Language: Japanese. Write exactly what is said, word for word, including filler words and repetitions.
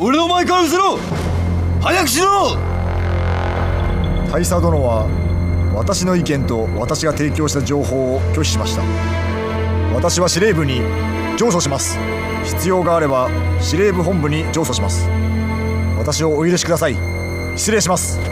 俺の前から失せろ。早くしろ。 大佐殿は私の意見と私が提供した情報を拒否しました。私は司令部に上訴します。必要があれば司令部本部に上訴します。私をお許しください。失礼します。